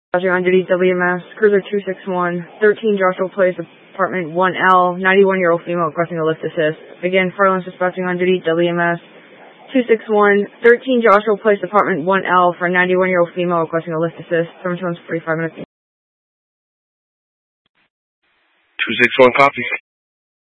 Roger, on duty, WMS, Cruiser 261, 13 Joshua Place, apartment 1L, 91-year-old female requesting a lift assist. Again, Farland's dispatching on duty, WMS, 261, 13 Joshua Place, apartment 1L for a 91-year-old female requesting a lift assist. 7 45 minutes. 261 copy.